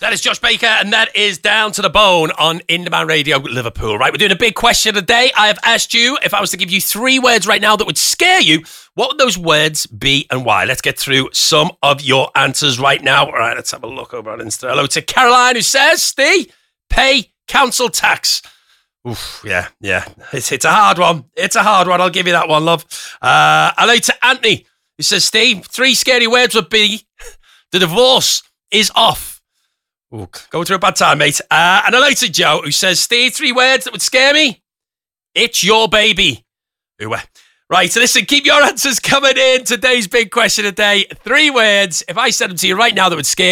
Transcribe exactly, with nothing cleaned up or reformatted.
That is Josh Baker, and that is Down to the Bone on In Demand Radio Liverpool. Right, we're doing a big question of the day. I have asked you if I was to give you three words right now that would scare you, what would those words be and why? Let's get through some of your answers right now. All right, let's have a look over on Insta. Hello to Caroline, who says, Steve, pay council tax. Oof, yeah, yeah. It's, it's a hard one. It's a hard one. I'll give you that one, love. Uh, hello to Anthony, who says, Steve, three scary words would be the divorce is off. Ooh, going through a bad time, mate. Uh, and hello to Joe, who says, Steve, three words that would scare me. It's your baby. Ooh, uh, right, so listen, keep your answers coming in. Today's big question of the day. Three words, if I said them to you right now, that would scare you.